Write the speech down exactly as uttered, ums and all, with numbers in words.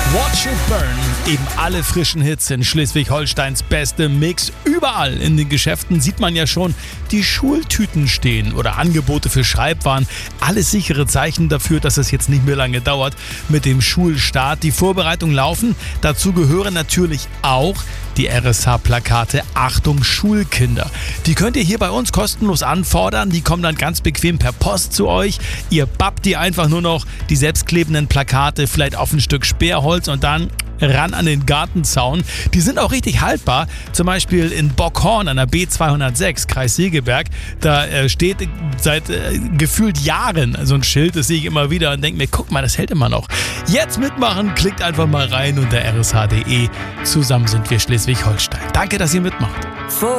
Watch It Burn, eben alle frischen Hits in Schleswig-Holsteins beste Mix. Überall in den Geschäften sieht man ja schon die Schultüten stehen oder Angebote für Schreibwaren. Alles sichere Zeichen dafür, dass es jetzt nicht mehr lange dauert mit dem Schulstart. Die Vorbereitungen laufen. Dazu gehören natürlich auch die R S H-Plakate Achtung Schulkinder. Die könnt ihr hier bei uns kostenlos anfordern. Die kommen dann ganz bequem per Post zu euch. Ihr bappt die einfach nur noch, die selbstklebenden Plakate, vielleicht auf ein Stück Sperrholz und dann ran an den Gartenzaun. Die sind auch richtig haltbar. Zum Beispiel in Bockhorn an der B zweihundertsechs, Kreis Segeberg. Da äh, steht seit äh, gefühlt Jahren so ein Schild, das sehe ich immer wieder und denke mir, guck mal, das hält immer noch. Jetzt mitmachen, klickt einfach mal rein unter r s h punkt d e. Zusammen sind wir Schleswig-Holstein. Danke, dass ihr mitmacht.